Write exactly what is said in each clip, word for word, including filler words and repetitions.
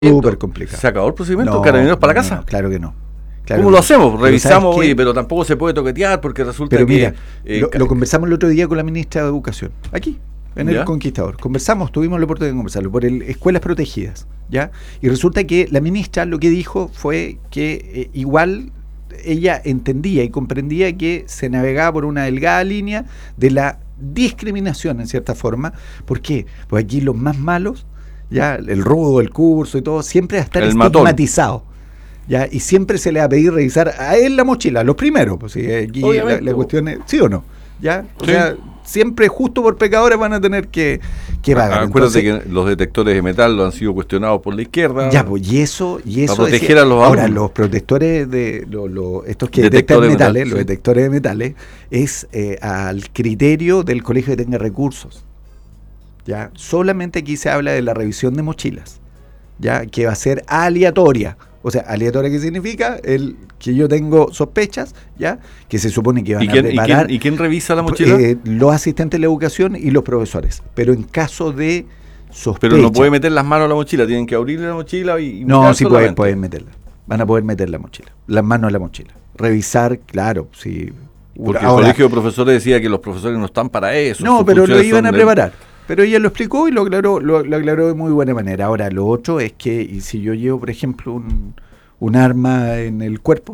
Súper complicado. ¿Se acabó el procedimiento? No, ¿Carabineros para la no, casa? No, claro que no. Claro ¿Cómo que lo no. hacemos? Pero Revisamos, ¿sabes oye, qué? pero tampoco se puede toquetear porque resulta Pero que... mira, eh, lo, ca- lo conversamos el otro día con la ministra de Educación, aquí, en ¿Ya? El Conquistador. Conversamos, tuvimos la oportunidad de conversarlo, por el escuelas protegidas, ¿ya? Y resulta que la ministra lo que dijo fue que eh, igual ella entendía y comprendía que se navegaba por una delgada línea de la discriminación, en cierta forma. ¿Por qué? Pues aquí los más malos, ya el rudo, el curso y todo, siempre va a estar El matón. estigmatizado. ¿Ya? Y siempre se le va a pedir revisar a él la mochila, los primeros, pues sí, aquí la, la cuestión es, ¿sí o no? ¿Ya? O Sí. sea, siempre justo por pecadores van a tener que, que pagar. Acuérdate Entonces, que los detectores de metal lo han sido cuestionados por la izquierda. ya, pues, y eso, y eso Para proteger decía, a los ahora alumnos. los protectores de lo, lo, estos que Detectores detectan de metales, metal, los sí. detectores de metales, es eh, al criterio del colegio que tenga recursos. Ya, solamente aquí se habla de la revisión de mochilas, ya, que va a ser aleatoria. O sea, aleatoria, ¿qué significa? El que yo tengo sospechas, ya, que se supone que van ¿Y a quién, y, preparar quién, ¿Y quién revisa la mochila? eh, los asistentes de la educación y los profesores. Pero en caso de sospecha, Pero no puede meter las manos a la mochila, tienen que abrirle la mochila y, y no, mirar sí pueden, solamente. pueden meterla. Van a poder meter la mochila, las manos en la mochila. Revisar, claro, sí. Porque Ahora, el colegio de profesores decía que los profesores no están para eso. no, sus pero lo funciones iban son a de- preparar. Pero ella lo explicó y lo aclaró, lo, lo aclaró de muy buena manera. Ahora, lo otro es que, y si yo llevo, por ejemplo, un, un arma en el cuerpo,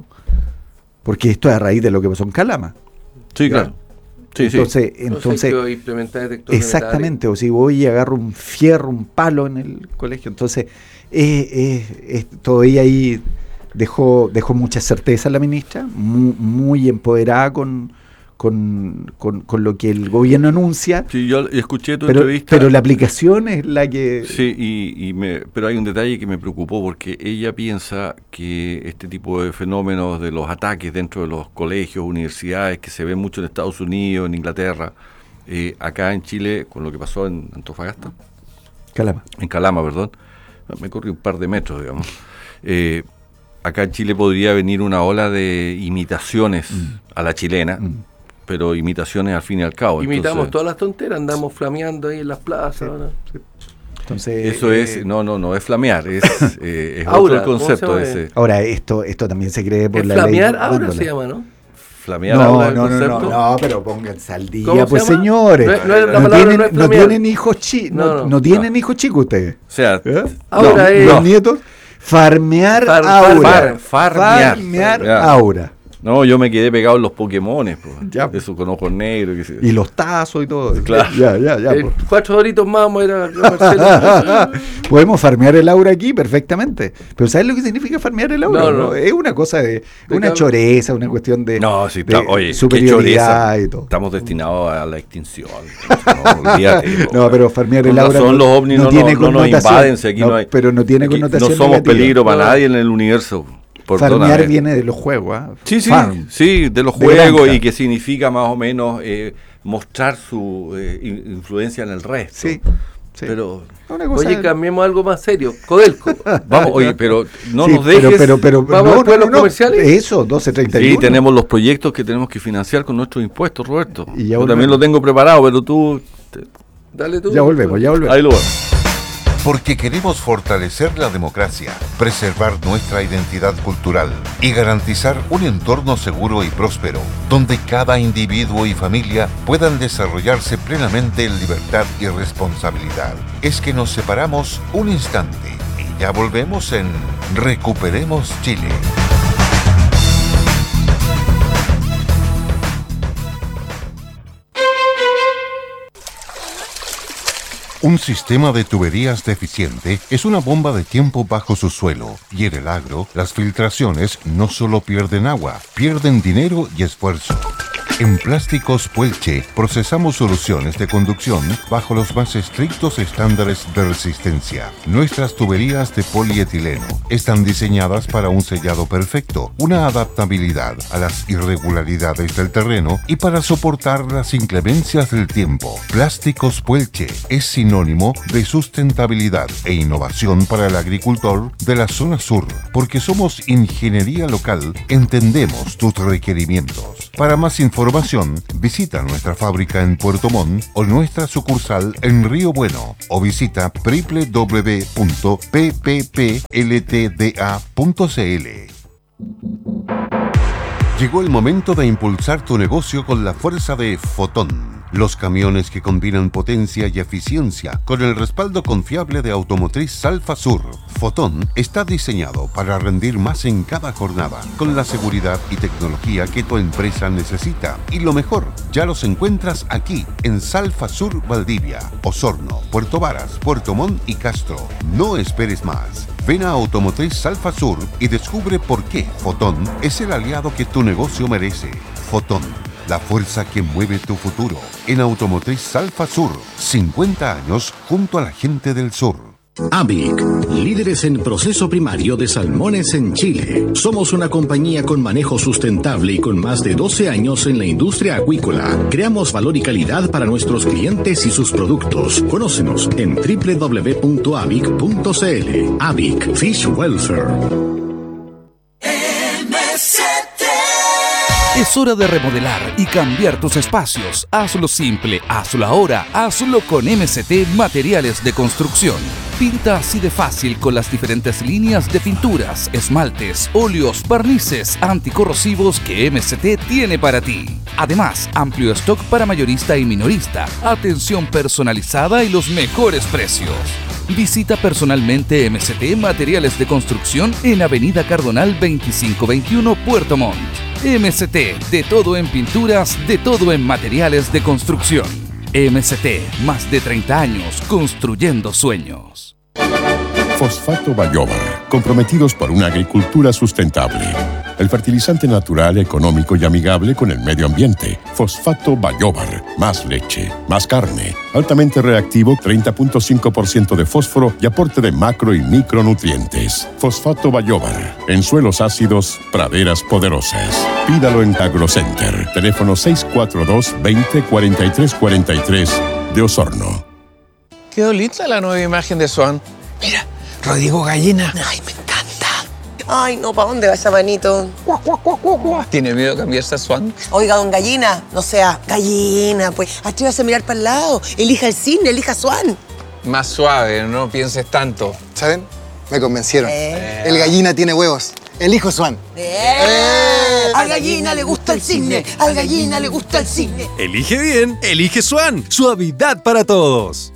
porque esto es a raíz de lo que pasó en Calama. Sí, ¿ya? claro. Sí, sí. entonces, entonces, hay que implementar detectores exactamente, o si voy y agarro un fierro, un palo en el colegio, entonces eh, eh, eh, todavía ahí dejó, dejó mucha certeza la ministra, muy, muy empoderada con, con, con, con lo que el gobierno anuncia, Sí, yo escuché tu pero, entrevista. pero la aplicación es la que... Sí, y, y me, pero hay un detalle que me preocupó porque ella piensa que este tipo de fenómenos de los ataques dentro de los colegios, universidades, que se ven mucho en Estados Unidos, en Inglaterra, eh, acá en Chile, con lo que pasó en Antofagasta, Calama. en Calama, perdón, me corrí un par de metros, digamos. Eh, acá en Chile podría venir una ola de imitaciones Mm. a la chilena, Mm. pero imitaciones al fin y al cabo. Imitamos Entonces, todas las tonteras, andamos flameando ahí en las plazas. ¿no? Entonces, eso eh, es, no, no, no es flamear, es, eh, es Aura, otro el concepto ¿cómo se llama? ese. ahora, esto, esto también se cree por El la flamear ley. ahora Bándola. se llama, ¿no? Flamear No, ahora el no, no, no, concepto. no, pero pónganse al ¿Cómo día, se pues llama? señores. No es- no es- la No palabra tienen, no es no flamear. tienen hijos chicos, no, No, no, no. tienen hijos chicos ustedes. O sea, ¿Eh? Ahora No, es- los no. nietos, farmear Far- aura. far- farmear. Farmear Ya. aura. no, yo me quedé pegado en los Pokémones, pues, Ya, pues. eso con ojos negros. Que se- Y los tazos y todo. Claro. Ya, ya, ya. Eh, pues. cuatro doritos más vamos a ir a Marcelo. Podemos farmear el aura aquí perfectamente. Pero ¿sabes lo que significa farmear el aura? No, No, no. Es una cosa de, De una cab- choreza, una cuestión de, No, sí, de está, oye, qué superioridad choreza. y todo. Estamos destinados a la extinción. No, olvídate, No, pero farmear el Con aura razón no- los ovnis no no, tiene no, no nos connotación. invaden, si aquí no, No, hay. pero no tiene aquí connotación No somos negativa. peligro para No. nadie en el universo. Farmear Perdóname. viene de los juegos, ¿ah? Sí, sí, Farm. sí, de los de juegos granja. y que significa más o menos eh, mostrar su eh, in- influencia en el resto. Sí, sí. Pero Una cosa- Oye, cambiemos algo más serio. Codelco. vamos, oye, pero no Sí, nos dejes. Pero, pero, pero, Vamos no, después a no, los no, comerciales. Eso, doce treinta y uno. Sí, tenemos los proyectos que tenemos que financiar con nuestros impuestos, Roberto. Y ya Yo volvemos. también lo tengo preparado, pero tú te- Dale tú. Ya volvemos, ya volvemos. ahí lo vas. Porque queremos fortalecer la democracia, preservar nuestra identidad cultural y garantizar un entorno seguro y próspero, donde cada individuo y familia puedan desarrollarse plenamente en libertad y responsabilidad. Es que nos separamos un instante y ya volvemos en Recuperemos Chile. Un sistema de tuberías deficiente es una bomba de tiempo bajo su suelo, y en el agro, las filtraciones no solo pierden agua, pierden dinero y esfuerzo. En Plásticos Puelche procesamos soluciones de conducción bajo los más estrictos estándares de resistencia. Nuestras tuberías de polietileno están diseñadas para un sellado perfecto, una adaptabilidad a las irregularidades del terreno y para soportar las inclemencias del tiempo. Plásticos Puelche es sinónimo de sustentabilidad e innovación para el agricultor de la zona sur, porque somos ingeniería local, entendemos tus requerimientos. Para más información, información, visita nuestra fábrica en Puerto Montt o nuestra sucursal en Río Bueno o visita doble u doble u doble u punto p p p l t d a punto c l. Llegó el momento de impulsar tu negocio con la fuerza de Fotón. Los camiones que combinan potencia y eficiencia con el respaldo confiable de Automotriz Salfa Sur. Fotón está diseñado para rendir más en cada jornada, con la seguridad y tecnología que tu empresa necesita. Y lo mejor, ya los encuentras aquí, en Salfa Sur Valdivia, Osorno, Puerto Varas, Puerto Montt y Castro. No esperes más. Ven a Automotriz Salfa Sur y descubre por qué Fotón es el aliado que tu negocio merece. Fotón, la fuerza que mueve tu futuro. En Automotriz Salfa Sur, cincuenta años junto a la gente del sur. Avic, líderes en proceso primario de salmones en Chile. Somos una compañía con manejo sustentable y con más de doce años en la industria acuícola. Creamos valor y calidad para nuestros clientes y sus productos. Conócenos en doble u doble u doble u punto avic punto c l. Avic Fish Welfare. Es hora de remodelar y cambiar tus espacios. Hazlo simple, hazlo ahora, hazlo con M C T Materiales de Construcción. Pinta así de fácil con las diferentes líneas de pinturas, esmaltes, óleos, barnices anticorrosivos que M C T tiene para ti. Además, amplio stock para mayorista y minorista, atención personalizada y los mejores precios. Visita personalmente M C T Materiales de Construcción en Avenida Cardonal veinticinco veintiuno, Puerto Montt. M C T, de todo en pinturas, de todo en materiales de construcción. M C T, más de treinta años construyendo sueños. Fosfato Bayobar, comprometidos por una agricultura sustentable. El fertilizante natural, económico y amigable con el medio ambiente. Fosfato Bayobar, más leche, más carne, altamente reactivo, treinta punto cinco por ciento de fósforo y aporte de macro y micronutrientes. Fosfato Bayobar, en suelos ácidos, praderas poderosas. Pídalo en AgroCenter, teléfono seis cuatro dos, veinte, cuarenta y tres cuarenta y tres de Osorno. Quedó lista la nueva imagen de Swan. Mira, Rodrigo Gallina. Ay, me encanta. Ay, no, ¿para dónde va esa manito? ¿Tiene miedo de cambiarse a Swan? Oiga, don Gallina, no sea gallina, pues. Atrévase a mirar para el lado. Elija el cine, elija Swan. Más suave, no pienses tanto. ¿Saben? Me convencieron. Eh. El Gallina tiene huevos. Elijo Swan. Eh. Eh. Al Gallina le gusta el cine. Al Gallina le gusta el cine. Elige bien, elige Swan. Suavidad para todos.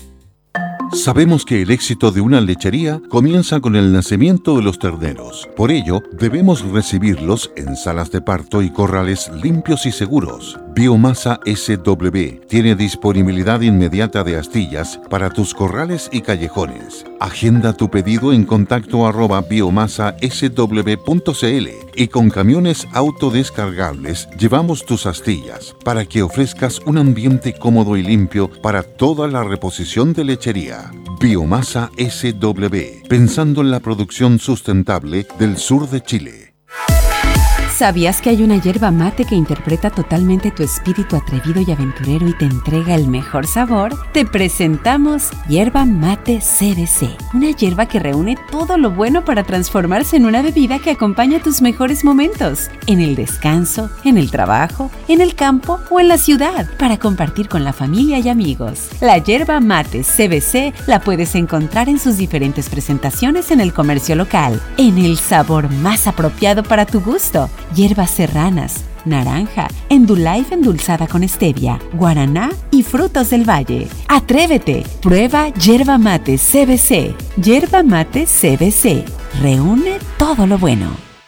Sabemos que el éxito de una lechería comienza con el nacimiento de los terneros. Por ello, debemos recibirlos en salas de parto y corrales limpios y seguros. Biomasa S W tiene disponibilidad inmediata de astillas para tus corrales y callejones. Agenda tu pedido en contacto arroba biomasa s w punto c l y con camiones autodescargables llevamos tus astillas para que ofrezcas un ambiente cómodo y limpio para toda la reposición de lechería. Biomasa S W, pensando en la producción sustentable del sur de Chile. ¿Sabías que hay una yerba mate que interpreta totalmente tu espíritu atrevido y aventurero y te entrega el mejor sabor? Te presentamos Yerba Mate C B C, una yerba que reúne todo lo bueno para transformarse en una bebida que acompaña tus mejores momentos, en el descanso, en el trabajo, en el campo o en la ciudad, para compartir con la familia y amigos. La Yerba Mate C B C la puedes encontrar en sus diferentes presentaciones en el comercio local, en el sabor más apropiado para tu gusto. Hierbas serranas, naranja, Endullife endulzada con stevia, guaraná y frutos del valle. ¡Atrévete! Prueba Yerba Mate C B C. Yerba Mate C B C. Reúne todo lo bueno.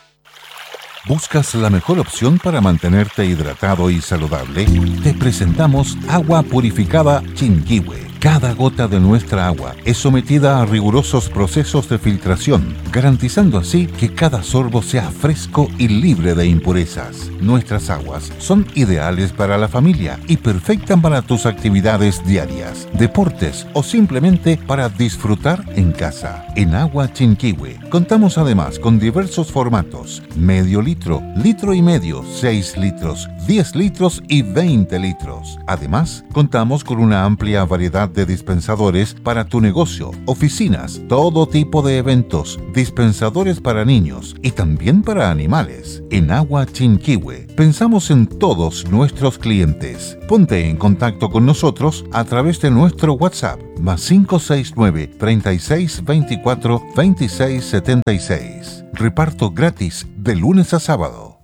¿Buscas la mejor opción para mantenerte hidratado y saludable? Te presentamos Agua Purificada Chinquihue. Cada gota de nuestra agua es sometida a rigurosos procesos de filtración, garantizando así que cada sorbo sea fresco y libre de impurezas. Nuestras aguas son ideales para la familia y perfectas para tus actividades diarias, deportes o simplemente para disfrutar en casa. En Agua Chinquihue contamos además con diversos formatos: medio litro, litro y medio, seis litros, diez litros y veinte litros. Además, contamos con una amplia variedad de dispensadores para tu negocio, oficinas, todo tipo de eventos, dispensadores para niños y también para animales. En Agua Chinquihue pensamos en todos nuestros clientes. Ponte en contacto con nosotros a través de nuestro WhatsApp más cinco seis nueve, treinta y seis veinticuatro, veintiséis setenta y seis. Reparto gratis de lunes a sábado.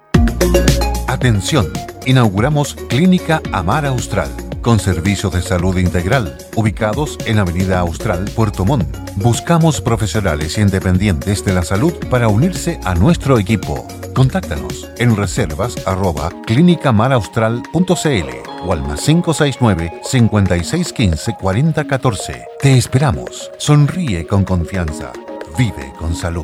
Atención, inauguramos Clínica Amar Austral, con servicios de salud integral, ubicados en Avenida Austral, Puerto Montt. Buscamos profesionales independientes de la salud para unirse a nuestro equipo. Contáctanos en reservas arroba clínica mar austral punto c l o al más cinco seis nueve, cincuenta y seis quince, cuarenta catorce. Te esperamos. Sonríe con confianza. Vive con salud.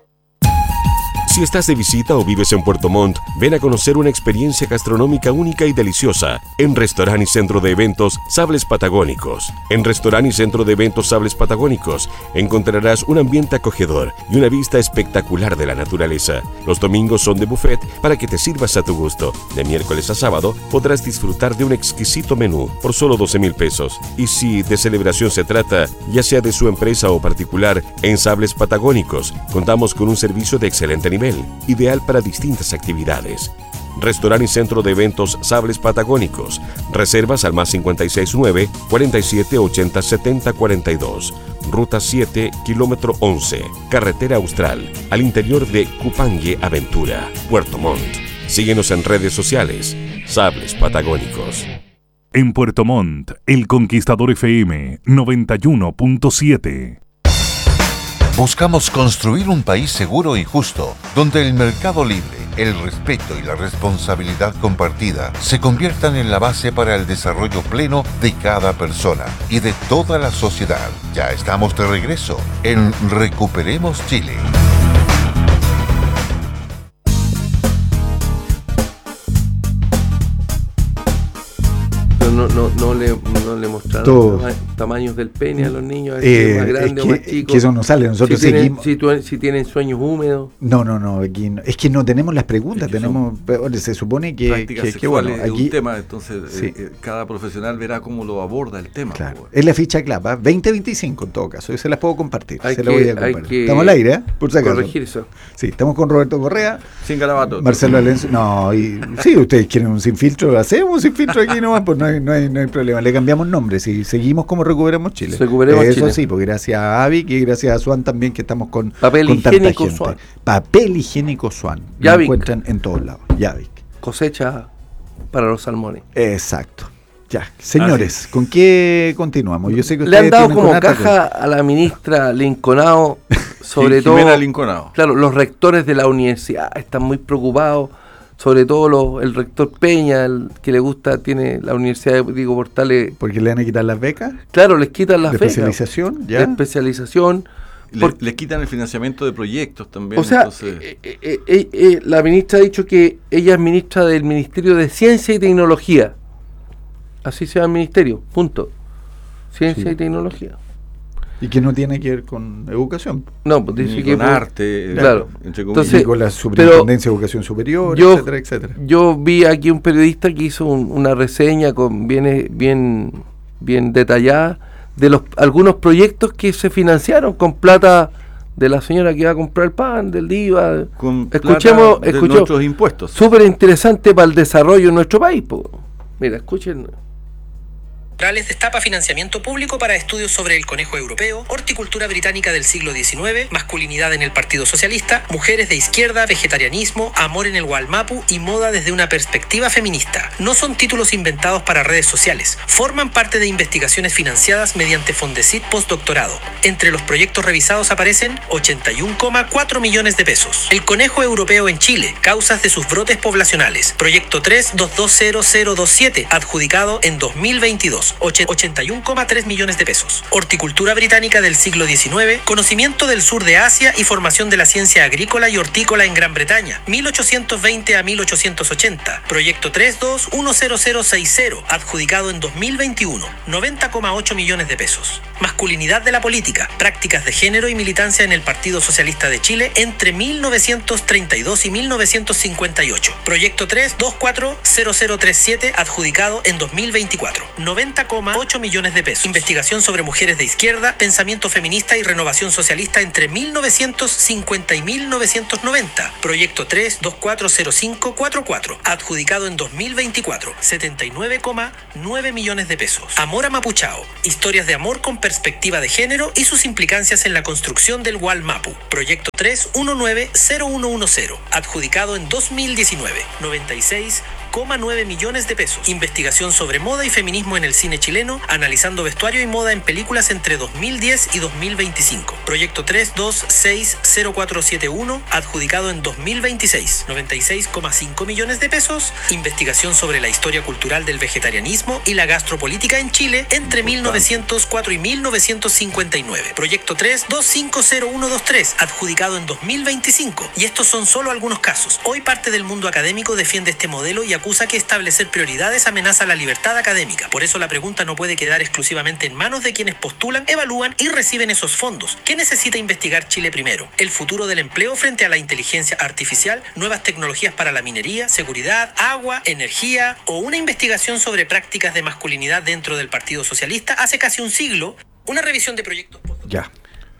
Si estás de visita o vives en Puerto Montt, ven a conocer una experiencia gastronómica única y deliciosa en Restaurante y Centro de Eventos Sables Patagónicos. En Restaurante y Centro de Eventos Sables Patagónicos encontrarás un ambiente acogedor y una vista espectacular de la naturaleza. Los domingos son de buffet para que te sirvas a tu gusto. De miércoles a sábado podrás disfrutar de un exquisito menú por solo doce mil pesos. Y si de celebración se trata, ya sea de su empresa o particular, en Sables Patagónicos contamos con un servicio de excelente nivel, ideal para distintas actividades. Restaurante y Centro de Eventos Sables Patagónicos. Reservas al más cincuenta y seis nueve, cuarenta y siete ochenta, setenta cuarenta y dos. Ruta siete, kilómetro once, Carretera Austral, al interior de Cupangue Aventura, Puerto Montt. Síguenos en redes sociales. Sables Patagónicos. En Puerto Montt, El Conquistador F M noventa y uno punto siete. Buscamos construir un país seguro y justo, donde el mercado libre, el respeto y la responsabilidad compartida se conviertan en la base para el desarrollo pleno de cada persona y de toda la sociedad. Ya estamos de regreso en Recuperemos Chile. No, no, no, le, no le mostraron tama- tamaños del pene a los niños, a Eh, es más grande es que, o más chico. que eso no sale, nosotros si tienen, seguimos. si, tu- si tienen sueños húmedos. No, no, no, aquí no. Es que no tenemos las preguntas, Es que tenemos, se supone que, prácticas que, que sexuales bueno, es aquí un tema, entonces sí. eh, eh, cada profesional verá cómo lo aborda el tema. Claro. Es la ficha clava, veinte veinticinco en todo caso, yo se las puedo compartir, Hay se que, la voy a hay compartir. que Estamos al aire, ¿eh? Por si acaso. corregir eso. Sí, estamos con Roberto Correa, Sin garabato. Marcelo Alenzo. No, y sí, ustedes quieren un sin filtro, hacemos un sin filtro aquí nomás, pues no hay, no hay, no hay problema. Le cambiamos nombre, si seguimos como Recuperemos Chile. Recuperemos Eso Chile. sí, porque gracias a Avic y gracias a Swan también que estamos con, Papel con tanta higiénico gente. Swan. Papel higiénico Swan. Lo Yavic. encuentran en todos lados. Yavic. Cosecha para los salmones. Exacto. Ya, señores, ¿con qué continuamos? Yo sé que Le han ustedes dado tienen como con harta caja a la ministra Linconao, sobre Jimena todo, Linconao. claro, los rectores de la universidad están muy preocupados, sobre todo los, el rector Peña, el que le gusta, tiene la Universidad de Diego Portales. ¿Porque le van a quitar las becas? Claro, les quitan las ¿De becas. especialización? De ¿Ya? especialización. Le, Por- le quitan el financiamiento de proyectos también. o sea, entonces, eh, eh, eh, eh, eh, la ministra ha dicho que ella es ministra del Ministerio de Ciencia y Tecnología. Así se llama el ministerio, punto. Ciencia Sí. y Tecnología. Y que no tiene que ver con educación. No, pues dice ni que con por- arte, claro. entre comillas. Entonces, Y con la pero superintendencia de educación superior, yo, etcétera, etcétera. yo vi aquí un periodista que hizo un- una reseña con bien, bien, bien detallada de los algunos proyectos que se financiaron con plata de la señora que iba a comprar el pan, del D I V A. Con plata Escuchemos, de escuchemos. nuestros impuestos. Súper interesante para el desarrollo de nuestro país, po. Mira, escuchen. Morales destapa financiamiento público para estudios sobre el conejo europeo, horticultura británica del siglo diecinueve, masculinidad en el Partido Socialista, mujeres de izquierda, vegetarianismo, amor en el Gualmapu y moda desde una perspectiva feminista. No son títulos inventados para redes sociales, forman parte de investigaciones financiadas mediante Fondesit postdoctorado. Entre los proyectos revisados aparecen ochenta y uno coma cuatro millones de pesos. El conejo europeo en Chile, causas de sus brotes poblacionales, proyecto tres dos dos cero cero dos siete, adjudicado en dos mil veintidós. ochenta y uno coma tres millones de pesos. Horticultura británica del siglo diecinueve, conocimiento del sur de Asia y formación de la ciencia agrícola y hortícola en Gran Bretaña, mil ochocientos veinte a mil ochocientos ochenta. Proyecto tres dos uno cero cero seis cero, adjudicado en dos mil veintiuno, noventa coma ocho millones de pesos. Masculinidad de la política, prácticas de género y militancia en el Partido Socialista de Chile entre mil novecientos treinta y dos y mil novecientos cincuenta y ocho. Proyecto tres dos cuatro cero cero tres siete, adjudicado en dos mil veinticuatro, noventa cuarenta coma ocho millones de pesos. Investigación sobre mujeres de izquierda, pensamiento feminista y renovación socialista entre mil novecientos cincuenta y mil novecientos noventa. Proyecto tres dos cuatro cero cinco cuatro cuatro. Adjudicado en dos mil veinticuatro. setenta y nueve coma nueve millones de pesos. Amor a Mapuchao. Historias de amor con perspectiva de género y sus implicancias en la construcción del Gual Mapu. Proyecto tres uno nueve cero uno uno cero. Adjudicado en dos mil diecinueve. noventa y seis coma nueve millones de pesos. Investigación sobre moda y feminismo en el cine chileno, analizando vestuario y moda en películas entre dos mil diez y dos mil veinticinco. Proyecto tres dos seis cero cuatro siete uno, adjudicado en dos mil veintiséis. noventa y seis coma cinco millones de pesos. Investigación sobre la historia cultural del vegetarianismo y la gastropolítica en Chile entre mil novecientos cuatro y mil novecientos cincuenta y nueve. Proyecto tres dos cinco cero uno dos tres, adjudicado en dos mil veinticinco. Y estos son solo algunos casos. Hoy parte del mundo académico defiende este modelo y acusa que establecer prioridades amenaza la libertad académica. Por eso la pregunta no puede quedar exclusivamente en manos de quienes postulan, evalúan y reciben esos fondos. ¿Qué necesita investigar Chile primero? ¿El futuro del empleo frente a la inteligencia artificial? ¿Nuevas tecnologías para la minería, seguridad, agua, energía? ¿O una investigación sobre prácticas de masculinidad dentro del Partido Socialista? Hace casi un siglo, una revisión de proyectos... Ya.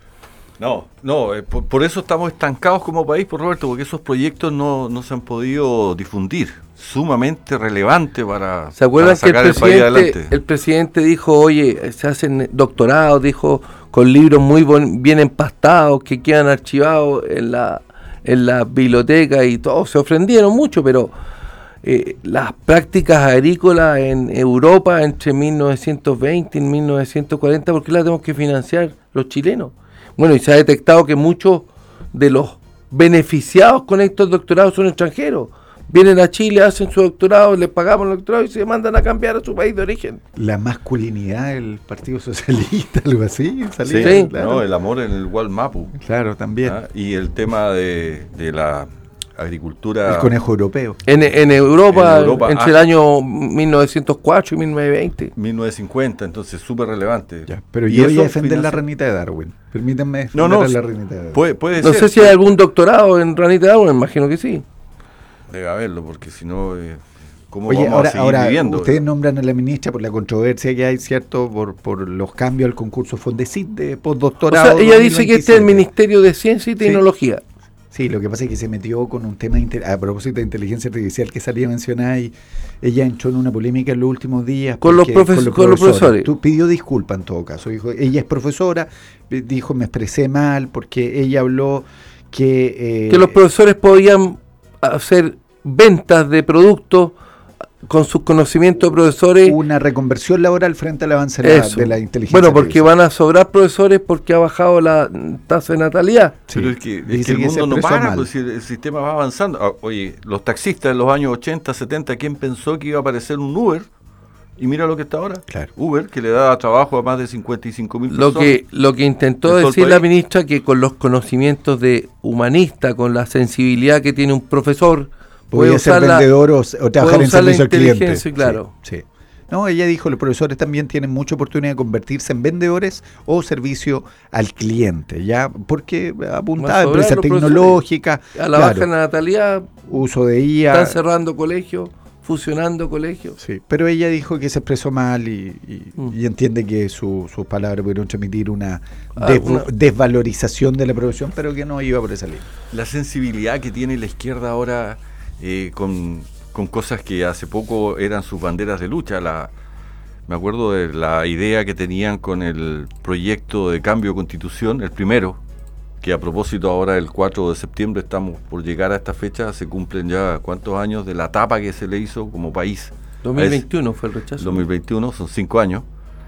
No, no, eh, por, por eso estamos estancados como país, por Roberto, porque esos proyectos no, no se han podido difundir. Sumamente relevante para, ¿Se acuerdan para sacar que el el, país presidente, adelante. el presidente dijo, oye, se hacen doctorados, dijo, con libros muy bon, bien empastados que quedan archivados en la, en la biblioteca y todos se ofendieron mucho, pero eh, las prácticas agrícolas en Europa entre mil novecientos veinte y mil novecientos cuarenta, ¿por qué las tenemos que financiar los chilenos? Bueno, y se ha detectado que muchos de los beneficiados con estos doctorados son extranjeros. Vienen a Chile, hacen su doctorado, les pagamos el doctorado y se mandan a cambiar a su país de origen. La masculinidad del Partido Socialista, algo así. Salía, sí, claro. No, el amor en el Gual Mapu. Claro, también. ¿Ah? Y el tema de, de la agricultura... El conejo europeo. En, en, Europa, en Europa, entre ah, el año mil novecientos cuatro y mil novecientos veinte. mil novecientos cincuenta, entonces súper relevante. Ya, pero y yo voy a defender financia... la ranita de Darwin. Permítanme defender no, no, la ranita de Darwin. Puede, puede no ser, sé si hay algún doctorado en ranita de Darwin, imagino que sí. Debe haberlo, porque si no, eh, ¿cómo Oye, vamos ahora, a seguir ahora viviendo? Ustedes nombran a la ministra por la controversia que hay, ¿cierto? Por, por los cambios al concurso Fondesit de postdoctorado. O sea, ella dice que este es el Ministerio de Ciencia y Tecnología. Sí. Sí, lo que pasa es que se metió con un tema a propósito de inteligencia artificial que salía mencionada y ella entró en una polémica en los últimos días. Con, los, profes con los profesores. Con los profesores. Tú, pidió disculpas en todo caso. Dijo, ella es profesora, dijo me expresé mal porque ella habló que... Eh, que los profesores podían hacer ventas de productos con sus conocimientos de profesores. Una reconversión laboral frente al avance de la, de la inteligencia. Bueno, porque van a sobrar profesores porque ha bajado la tasa de natalidad. Sí. Pero es que, es que el mundo no para, pues, el, el sistema va avanzando. Oye, los taxistas en los años ochenta, setenta, ¿quién pensó que iba a aparecer un Uber? Y mira lo que está ahora. Claro. Uber, que le da trabajo a más de cincuenta y cinco mil personas. Lo que, lo que intentó decir la ministra, que con los conocimientos de humanista, con la sensibilidad que tiene un profesor, puede ser vendedor o, o trabajar en servicio al cliente. Claro. Sí, sí. No, ella dijo, los profesores también tienen mucha oportunidad de convertirse en vendedores o servicio al cliente, ¿ya? Porque apuntaba a empresas tecnológicas. A la claro, baja natalidad. Uso de I A. Están cerrando colegios, fusionando colegios. Sí, pero ella dijo que se expresó mal y, y, mm. y entiende que su, sus palabras pudieron transmitir una, ah, des, una desvalorización de la profesión, pero que no iba por esa línea. La sensibilidad que tiene la izquierda ahora... Eh, con, con cosas que hace poco eran sus banderas de lucha. La, me acuerdo de la idea que tenían con el proyecto de cambio de constitución, el primero, que a propósito ahora el cuatro de septiembre estamos por llegar a esta fecha, se cumplen ya cuántos años de la tapa que se le hizo como país. dos mil veintiuno fue el rechazo. dos mil veintiuno, son cinco años,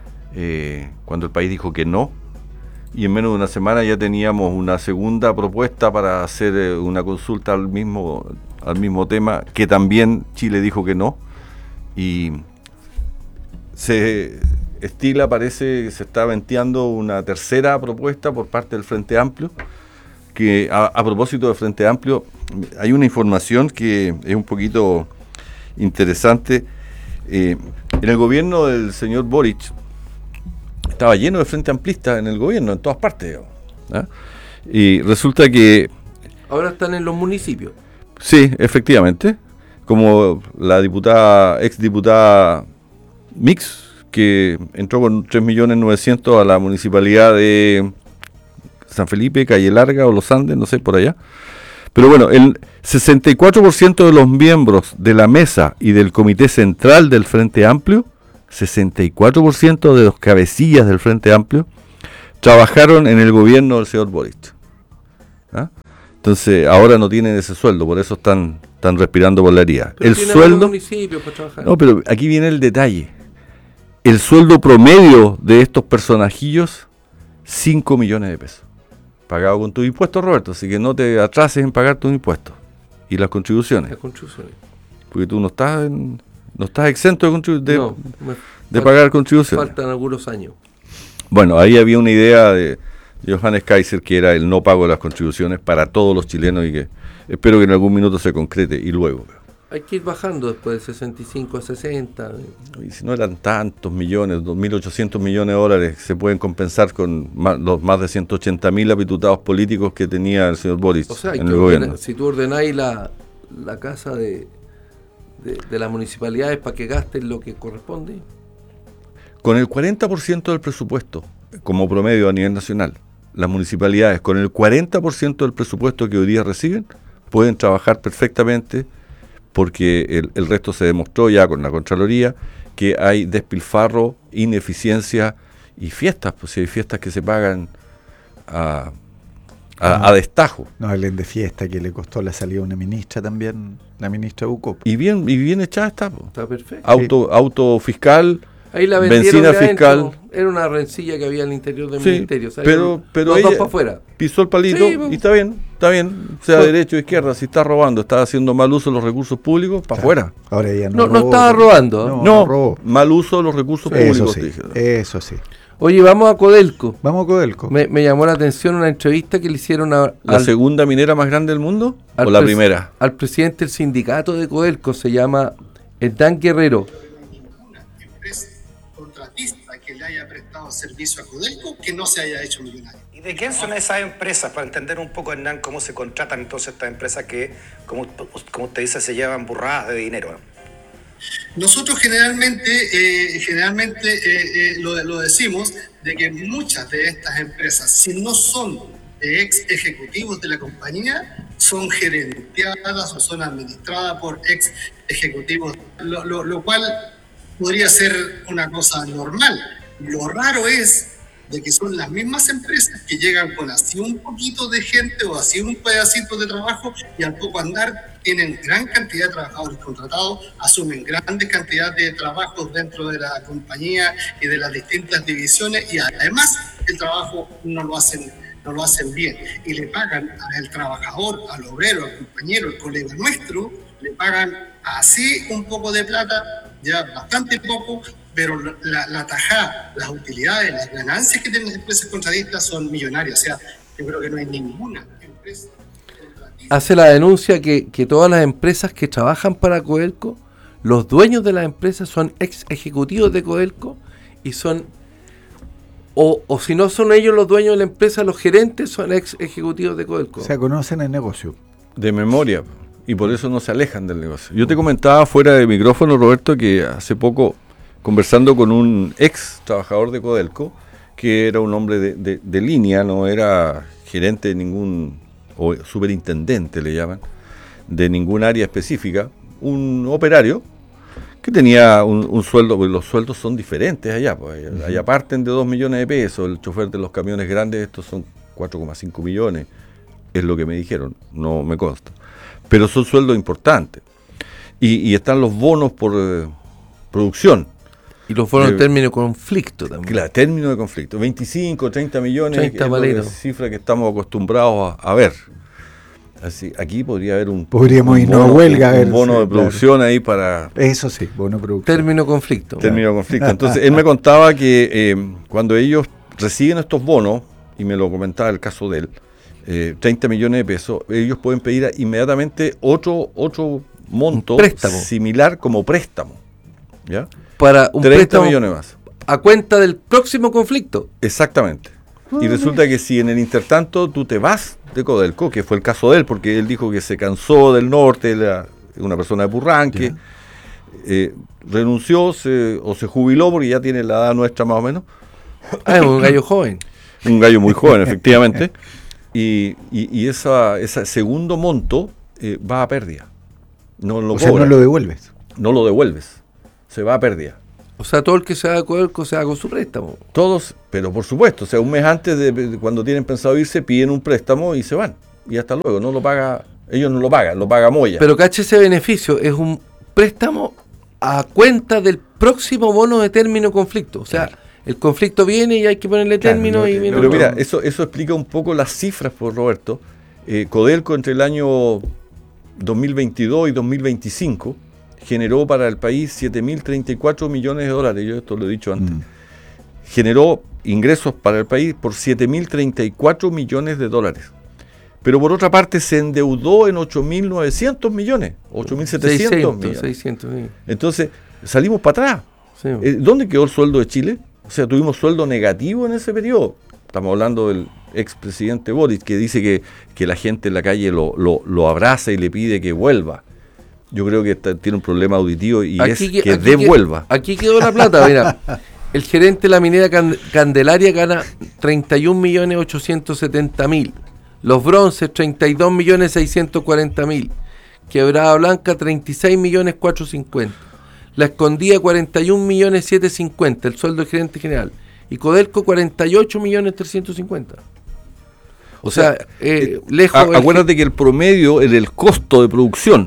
eh, cuando el país dijo que no. Y en menos de una semana ya teníamos una segunda propuesta para hacer eh, una consulta al mismo al mismo tema, que también Chile dijo que no. Y se estila, parece que se está venteando una tercera propuesta por parte del Frente Amplio, que a, a propósito del Frente Amplio, hay una información que es un poquito interesante. Eh, en el gobierno del señor Boric, estaba lleno de frente amplistas en el gobierno, en todas partes. ¿Ah? Y resulta que... Ahora están en los municipios. Sí, efectivamente. Como la diputada, ex diputada Mix, que entró con tres millones novecientos a la municipalidad de San Felipe, Calle Larga o Los Andes, no sé, por allá. Pero bueno, el sesenta y cuatro por ciento de los miembros de la mesa y del comité central del Frente Amplio, sesenta y cuatro por ciento de los cabecillas del Frente Amplio, trabajaron en el gobierno del señor Boric. ¿Ah? Entonces, ahora no tienen ese sueldo, por eso están, están respirando por la herida. Pero el sueldo... Para trabajar. No, pero aquí viene el detalle. El sueldo promedio de estos personajillos, cinco millones de pesos. Pagado con tus impuestos, Roberto, así que no te atrases en pagar tus impuestos y las contribuciones. Las contribuciones. Porque tú no estás en, no estás exento de, contribu- de, no, de falta, pagar contribuciones. Faltan algunos años. Bueno, ahí había una idea de Johannes Kaiser que era el no pago de las contribuciones para todos los chilenos y que espero que en algún minuto se concrete y luego. Hay que ir bajando después de sesenta y cinco a sesenta. Y si no eran tantos millones, dos mil ochocientos millones de dólares, se pueden compensar con más, los más de ciento ochenta mil apitutados políticos que tenía el señor Boric o sea, en el gobierno. Ordenar, si tú ordenáis la, la casa de, de, de las municipalidades para que gasten lo que corresponde. Con el cuarenta por ciento del presupuesto, como promedio a nivel nacional, las municipalidades con el cuarenta por ciento del presupuesto que hoy día reciben, pueden trabajar perfectamente porque el, el resto se demostró ya con la Contraloría que hay despilfarro, ineficiencia y fiestas, pues si hay fiestas que se pagan a, a, no, a destajo. No hablen de fiesta que le costó la salida a una ministra también, la ministra Bucco. Y bien, y bien echada está, pues. Está perfecto. Auto, sí. auto fiscal, ahí la benzina fiscal. Era una rencilla que había al interior del sí, ministerio. O sea, pero pero los dos ella para afuera. Pisó el palito sí, y está bien, está bien, sea pues, derecho o izquierda, si está robando, está haciendo mal uso de los recursos públicos, para claro. afuera. Ahora ella no, no, no estaba robando. No, no, no mal uso de los recursos eso públicos. Sí, dije. eso sí. Oye, vamos a Codelco. Vamos a Codelco. Me, me llamó la atención una entrevista que le hicieron a... ¿La al, segunda minera más grande del mundo o la primera? Al presidente del sindicato de Codelco, se llama Hernán Guerrero. Que le haya prestado servicio a Codelco que no se haya hecho millonario. ¿Y de quién son esas empresas? Para entender un poco, Hernán, cómo se contratan entonces estas empresas que, como, como usted dice, se llevan burradas de dinero. Nosotros generalmente, eh, generalmente eh, eh, lo, lo decimos de que muchas de estas empresas, si no son de ex ejecutivos de la compañía, son gerenciadas o son administradas por ex ejecutivos, lo, lo, lo cual podría ser una cosa normal. Lo raro es de que son las mismas empresas que llegan con así un poquito de gente o así un pedacito de trabajo y al poco andar tienen gran cantidad de trabajadores contratados, asumen grandes cantidades de trabajos dentro de la compañía y de las distintas divisiones y además el trabajo no lo hacen, no lo hacen bien y le pagan al trabajador, al obrero, al compañero, al colega nuestro, le pagan así un poco de plata, ya bastante poco, pero la, la tajada, las utilidades, las ganancias que tienen las empresas contratistas son millonarias. O sea, yo creo que no hay ninguna empresa contratista. Hace la denuncia que, que todas las empresas que trabajan para Codelco, los dueños de las empresas son ex ejecutivos de Codelco y son, o, o si no son ellos los dueños de la empresa, los gerentes son ex ejecutivos de Codelco. O sea, conocen el negocio. De memoria. Y por eso no se alejan del negocio. Yo te comentaba fuera de micrófono, Roberto, que hace poco, conversando con un ex trabajador de Codelco, que era un hombre de, de, de línea, no era gerente de ningún, o superintendente le llaman, de ningún área específica, un operario que tenía un, un sueldo, porque los sueldos son diferentes allá, pues allá, allá parten de dos millones de pesos, el chofer de los camiones grandes, estos son cuatro coma cinco millones, es lo que me dijeron, no me consta. Pero son sueldos importantes. Y, y están los bonos por eh, producción. Y los bonos en término de conflicto también. Claro, término de conflicto. veinticinco, treinta millones, treinta es la cifra que estamos acostumbrados a, a ver. Así, aquí podría haber un, Podríamos un irnos bono, a huelga, un, a ver, un bono sí, de producción claro. ahí para... Eso sí, bono de producción. Término conflicto. Término de conflicto. Entonces, él me contaba que eh, cuando ellos reciben estos bonos, y me lo comentaba el caso de él, Eh, treinta millones de pesos, ellos pueden pedir inmediatamente otro otro monto similar como préstamo, ¿ya? Para un treinta préstamo millones más. A cuenta del próximo conflicto. Exactamente. Y resulta que si en el intertanto tú te vas de Codelco, que fue el caso de él, porque él dijo que se cansó del norte, la, una persona de Purranque, eh, renunció se, o se jubiló porque ya tiene la edad nuestra más o menos. Ah, es un gallo joven. Un gallo muy joven, efectivamente. Y, y, y esa, ese segundo monto eh, va a pérdida. No lo o sea, no lo devuelves. No lo devuelves. Se va a pérdida. O sea, todo el que se haga Codelco se haga con su préstamo. Todos, pero por supuesto, o sea, un mes antes de, de cuando tienen pensado irse, piden un préstamo y se van. Y hasta luego, no lo paga, ellos no lo pagan, lo paga Moya. Pero caché, ese beneficio es un préstamo a cuenta del próximo bono de término conflicto. O sea, claro, el conflicto viene y hay que ponerle claro, término no, y viene. Pero mira, eso, eso explica un poco las cifras, por Roberto. Eh, Codelco entre el año dos mil veintidós y dos mil veinticinco generó para el país siete mil treinta y cuatro millones de dólares, yo esto lo he dicho antes, mm. generó ingresos para el país por siete mil treinta y cuatro millones de dólares. Pero por otra parte se endeudó en ocho mil novecientos millones, ocho mil setecientos millones. seiscientos, sí. Entonces salimos para atrás. Sí. Eh, ¿Dónde quedó el sueldo de Chile? O sea, tuvimos sueldo negativo en ese periodo. Estamos hablando del expresidente Boric, que dice que, que la gente en la calle lo, lo, lo abraza y le pide que vuelva. Yo creo que está, tiene un problema auditivo y aquí, es que aquí devuelva. Quedó, aquí quedó la plata, mira. El gerente de la minera Can- Candelaria gana treinta y un millones ochocientos setenta mil. Los Bronces, treinta y dos millones seiscientos cuarenta mil. Quebrada Blanca, treinta y seis millones cuatrocientos cincuenta. La Escondida, cuarenta y un millones setecientos cincuenta, el sueldo del gerente general. Y Codelco, cuarenta y ocho millones trescientos cincuenta. O, o sea, sea eh, lejos... A, acuérdate que el promedio en el costo de producción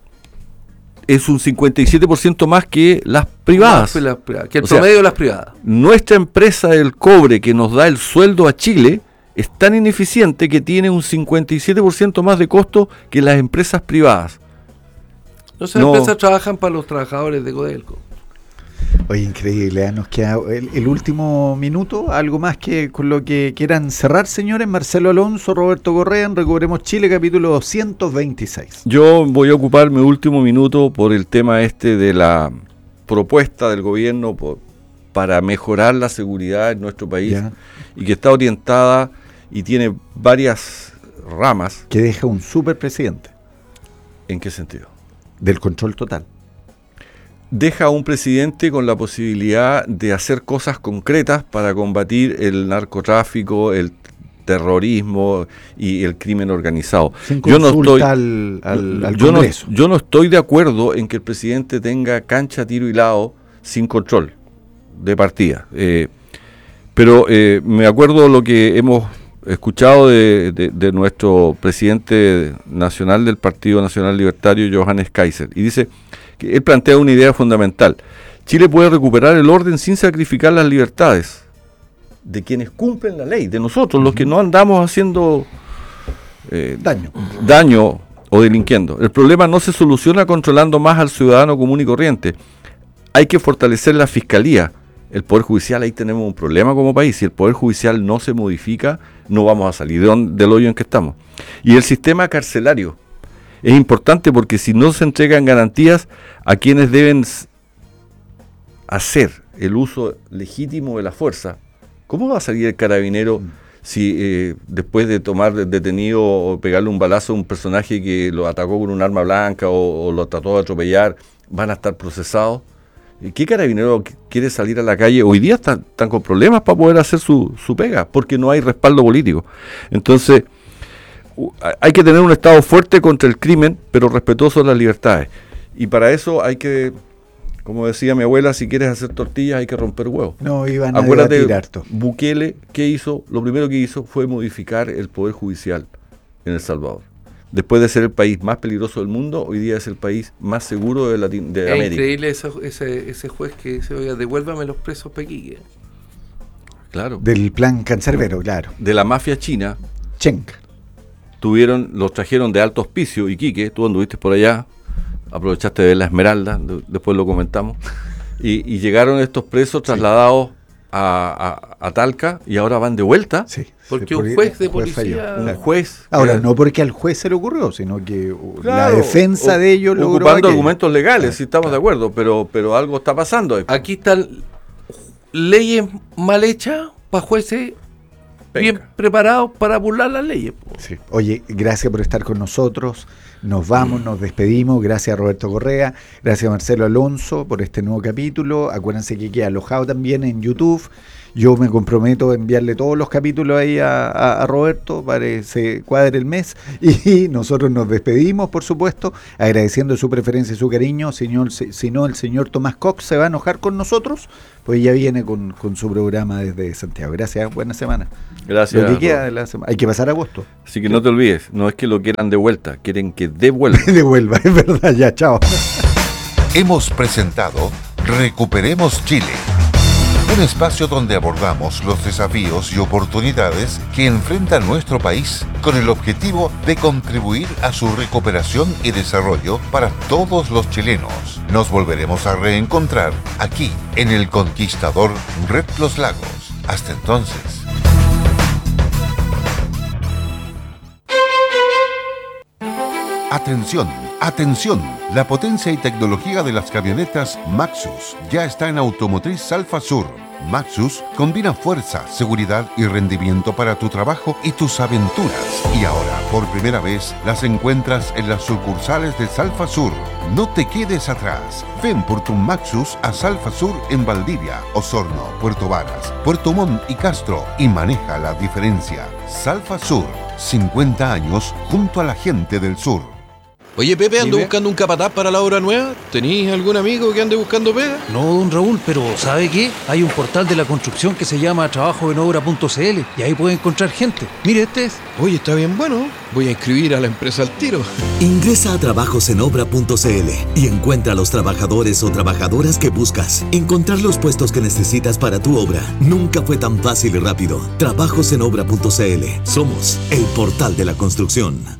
es un cincuenta y siete por ciento más que las privadas. Más las privadas que el o promedio sea, de las privadas. Nuestra empresa del cobre que nos da el sueldo a Chile es tan ineficiente que tiene un cincuenta y siete por ciento más de costo que las empresas privadas. No sé, las no, empresas trabajan para los trabajadores de Codelco. Oye, increíble, ¿eh? Nos queda el, el último minuto, algo más que con lo que quieran cerrar, señores. Marcelo Alonso, Roberto Correa, en Recuperemos Chile, capítulo doscientos veintiséis. Yo voy a ocupar mi último minuto por el tema este de la propuesta del gobierno por, para mejorar la seguridad en nuestro país, ya, y que está orientada y tiene varias ramas. Que deja un superpresidente. ¿En qué sentido? Del control total. Deja a un presidente con la posibilidad de hacer cosas concretas para combatir el narcotráfico, el terrorismo y el crimen organizado. Sin yo no estoy al, al, al yo, no, yo no estoy de acuerdo en que el presidente tenga cancha, tiro y lado sin control de partida. Eh, pero eh, me acuerdo lo que hemos escuchado de, de, de nuestro presidente nacional del Partido Nacional Libertario, Johannes Kaiser, y dice que él plantea una idea fundamental. Chile puede recuperar el orden sin sacrificar las libertades de quienes cumplen la ley, de nosotros, uh-huh, los que no andamos haciendo eh, daño. daño o delinquiendo. El problema no se soluciona controlando más al ciudadano común y corriente. Hay que fortalecer la fiscalía. El Poder Judicial, ahí tenemos un problema como país. Si el Poder Judicial no se modifica, no vamos a salir de donde, del hoyo en que estamos. Y el sistema carcelario es importante porque si no se entregan garantías a quienes deben hacer el uso legítimo de la fuerza, ¿cómo va a salir el carabinero si eh, después de tomar detenido o pegarle un balazo a un personaje que lo atacó con un arma blanca o, o lo trató de atropellar, van a estar procesados? ¿Qué carabinero quiere salir a la calle? Hoy día están, están con problemas para poder hacer su, su pega, porque no hay respaldo político. Entonces, hay que tener un Estado fuerte contra el crimen, pero respetuoso de las libertades. Y para eso hay que, como decía mi abuela, si quieres hacer tortillas hay que romper huevos. No, iban a Acuérdate, debatir harto. Bukele, ¿qué hizo? Lo primero que hizo fue modificar el Poder Judicial en El Salvador. Después de ser el país más peligroso del mundo, hoy día es el país más seguro de, Latin- de es América. Es increíble ese, ese, ese juez que dice, oiga, devuélvame los presos pequiques. Claro. Del plan cancerbero, claro. De la mafia china. Cheng. Tuvieron, los trajeron de Alto Hospicio, Iquique, tú anduviste por allá, aprovechaste de ver la Esmeralda, de, después lo comentamos, y, y llegaron estos presos trasladados sí. a, a, a Talca y ahora van de vuelta. Sí. Porque un juez de policía... Un juez... Ahora, era, no porque al juez se le ocurrió, sino que claro, la defensa o, de ellos logró ocupando aquello. argumentos legales, si estamos de acuerdo, pero, pero algo está pasando ahí. Aquí están leyes mal hechas para jueces bien preparados para burlar las leyes. Sí. Oye, gracias por estar con nosotros. Nos vamos, nos despedimos. Gracias a Roberto Correa, gracias a Marcelo Alonso por este nuevo capítulo. Acuérdense que queda alojado también en YouTube. Yo me comprometo a enviarle todos los capítulos ahí a, a, a Roberto para que se cuadre el mes. Y nosotros nos despedimos, por supuesto, agradeciendo su preferencia y su cariño. Señor, si, si no, el señor Tomás Cox se va a enojar con nosotros, pues ya viene con, con su programa desde Santiago. Gracias, buena semana. Gracias. Lo que queda de la semana. Hay que pasar a agosto. Así que no te olvides, no es que lo quieran de vuelta, quieren que devuelva. Devuelva, es verdad, ya, chao. Hemos presentado Recuperemos Chile. Un espacio donde abordamos los desafíos y oportunidades que enfrenta nuestro país con el objetivo de contribuir a su recuperación y desarrollo para todos los chilenos. Nos volveremos a reencontrar aquí en El Conquistador Red Los Lagos. Hasta entonces. Atención, atención. La potencia y tecnología de las camionetas Maxus ya está en Automotriz Alfa Sur. Maxus combina fuerza, seguridad y rendimiento para tu trabajo y tus aventuras. Y ahora, por primera vez, las encuentras en las sucursales de Salfa Sur. No te quedes atrás. Ven por tu Maxus a Salfa Sur en Valdivia, Osorno, Puerto Varas, Puerto Montt y Castro y maneja la diferencia. Salfa Sur, cincuenta años junto a la gente del sur. Oye, Pepe, ando Dime. buscando un capataz para la obra nueva. ¿Tenís algún amigo que ande buscando pega? No, don Raúl, pero ¿sabe qué? Hay un portal de la construcción que se llama trabajo en obra punto c l y ahí puede encontrar gente. Mire, este es. Oye, está bien bueno. Voy a inscribir a la empresa al tiro. Ingresa a trabajos en obra punto c l y encuentra a los trabajadores o trabajadoras que buscas. Encontrar los puestos que necesitas para tu obra nunca fue tan fácil y rápido. trabajos en obra punto c l. Somos el portal de la construcción.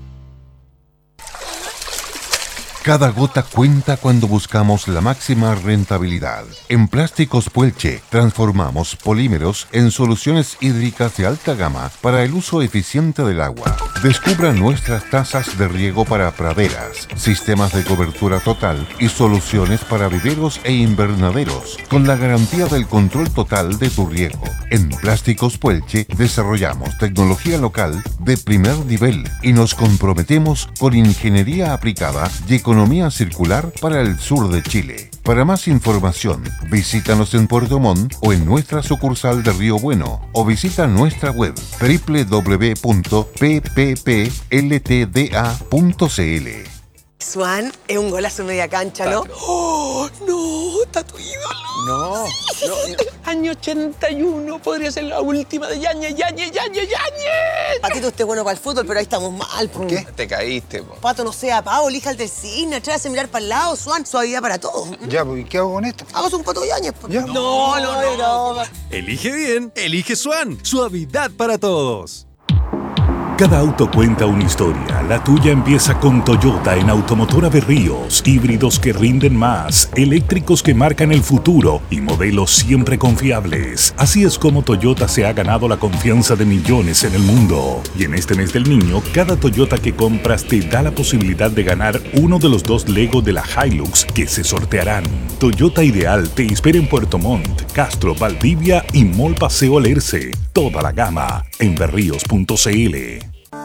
Cada gota cuenta cuando buscamos la máxima rentabilidad. En Plásticos Puelche transformamos polímeros en soluciones hídricas de alta gama para el uso eficiente del agua. Descubra nuestras tazas de riego para praderas, sistemas de cobertura total y soluciones para viveros e invernaderos, con la garantía del control total de tu riego. En Plásticos Puelche desarrollamos tecnología local de primer nivel y nos comprometemos con ingeniería aplicada y economía Economía circular para el sur de Chile. Para más información, visítanos en Puerto Montt o en nuestra sucursal de Río Bueno o visita nuestra web doble u doble u doble u punto p p p l t d a punto c l. Swan es un golazo media cancha, ¿no? ¡Oh, no! ¡Está tu ídolo! No, Sí. no. Año ochenta y uno podría ser la última de Yañez, Yañez, Yañez, Yañez. Patito, usted es bueno para el fútbol, pero ahí estamos mal. ¿Por qué? Te caíste, po. Pato, no sea pavo, elija el del cine, atrévase a mirar para el lado, Swan, suavidad para todos. Ya, pues, ¿y qué hago con esto? Hagamos un pato Yañez. po. Ya. No, no, no. no. Elige bien, elige Swan. Suavidad para todos. Cada auto cuenta una historia. La tuya empieza con Toyota en Automotora Berríos. Híbridos que rinden más, eléctricos que marcan el futuro y modelos siempre confiables. Así es como Toyota se ha ganado la confianza de millones en el mundo. Y en este mes del niño, cada Toyota que compras te da la posibilidad de ganar uno de los dos Lego de la Hilux que se sortearán. Toyota Ideal te espera en Puerto Montt, Castro, Valdivia y Mall Paseo Alerce. Toda la gama en berríos punto c l.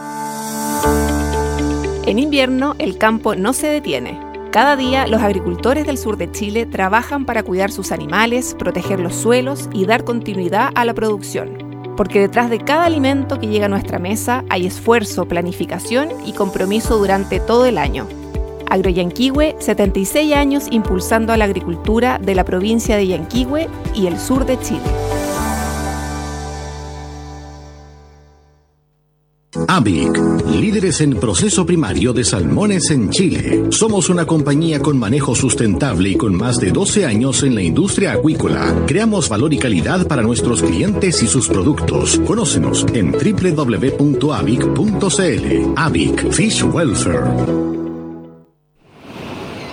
En invierno, el campo no se detiene. Cada día, los agricultores del sur de Chile trabajan para cuidar sus animales, proteger los suelos y dar continuidad a la producción. Porque detrás de cada alimento que llega a nuestra mesa hay esfuerzo, planificación y compromiso durante todo el año. Agroyanquihue, setenta y seis años impulsando a la agricultura de la provincia de Yanquihue y el sur de Chile. A B I C, líderes en proceso primario de salmones en Chile. Somos una compañía con manejo sustentable y con más de doce años en la industria acuícola. Creamos valor y calidad para nuestros clientes y sus productos. Conócenos en doble u doble u doble u punto a b i c punto c l. A B I C, Fish Welfare.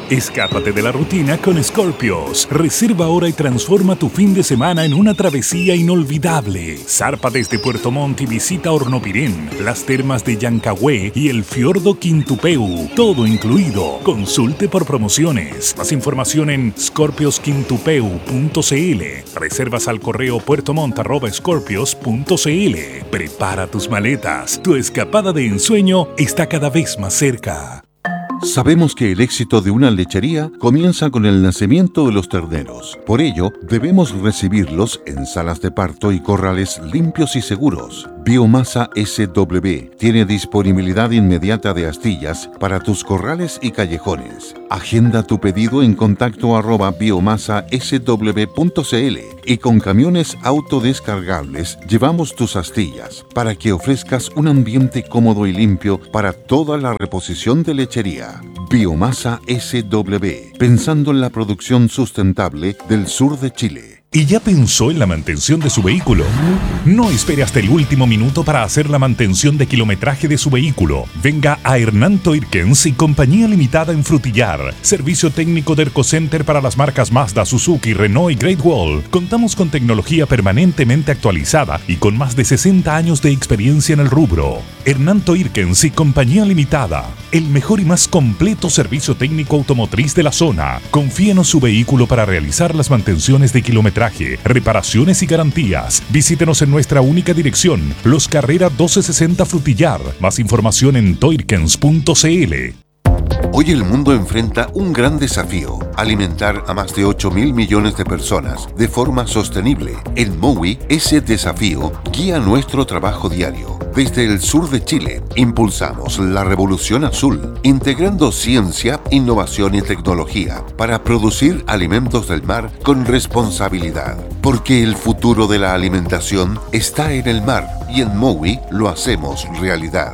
Escápate de la rutina con Scorpios. Reserva ahora y transforma tu fin de semana en una travesía inolvidable. Zarpa desde Puerto Montt y visita Hornopirén, las termas de Yancahue y el fiordo Quintupeu. Todo incluido. Consulte por promociones. Más información en scorpios quintupeu punto c l. Reservas al correo puertomont arroba scorpios punto c l. Prepara tus maletas. Tu escapada de ensueño está cada vez más cerca. Sabemos que el éxito de una lechería comienza con el nacimiento de los terneros. Por ello, debemos recibirlos en salas de parto y corrales limpios y seguros. Biomasa S W tiene disponibilidad inmediata de astillas para tus corrales y callejones. Agenda tu pedido en contacto arroba biomasa s w punto c l y con camiones autodescargables llevamos tus astillas para que ofrezcas un ambiente cómodo y limpio para toda la reposición de lechería. Biomasa S W, pensando en la producción sustentable del sur de Chile. ¿Y ya pensó en la mantención de su vehículo? No espere hasta el último minuto para hacer la mantención de kilometraje de su vehículo. Venga a Hernán Toirkens y Compañía Limitada en Frutillar. Servicio técnico de Ercocenter para las marcas Mazda, Suzuki, Renault y Great Wall. Contamos con tecnología permanentemente actualizada y con más de sesenta años de experiencia en el rubro. Hernán Toirkens y Compañía Limitada. El mejor y más completo servicio técnico automotriz de la zona. Confíenos su vehículo para realizar las mantenciones de kilometraje, reparaciones y garantías. Visítenos en nuestra única dirección, Los Carrera doce sesenta Frutillar. Más información en toirkens punto c l. Hoy el mundo enfrenta un gran desafío: alimentar a más de ocho mil millones de personas de forma sostenible. En Mowi, ese desafío guía nuestro trabajo diario. Desde el sur de Chile, impulsamos la revolución azul, integrando ciencia, innovación y tecnología para producir alimentos del mar con responsabilidad. Porque el futuro de la alimentación está en el mar y en Mowi lo hacemos realidad.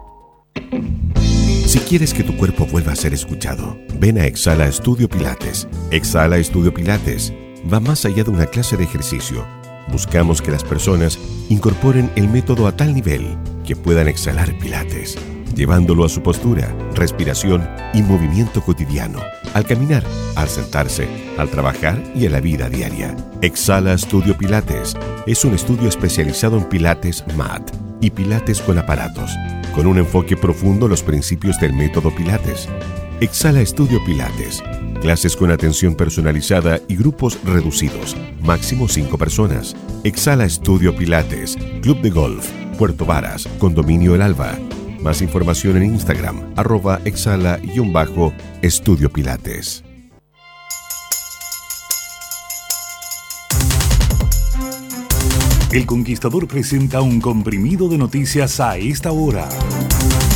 Si quieres que tu cuerpo vuelva a ser escuchado, ven a Exhala Estudio Pilates. Exhala Estudio Pilates va más allá de una clase de ejercicio. Buscamos que las personas incorporen el método a tal nivel que puedan exhalar Pilates, llevándolo a su postura, respiración y movimiento cotidiano, al caminar, al sentarse, al trabajar y a la vida diaria. Exhala Estudio Pilates es un estudio especializado en Pilates Mat y Pilates con aparatos, con un enfoque profundo en los principios del método Pilates. Exhala Estudio Pilates. Clases con atención personalizada y grupos reducidos. Máximo cinco personas. Exhala Estudio Pilates. Club de Golf. Puerto Varas. Condominio El Alba. Más información en Instagram. Arroba exhala-estudio Pilates. El Conquistador presenta un comprimido de noticias a esta hora.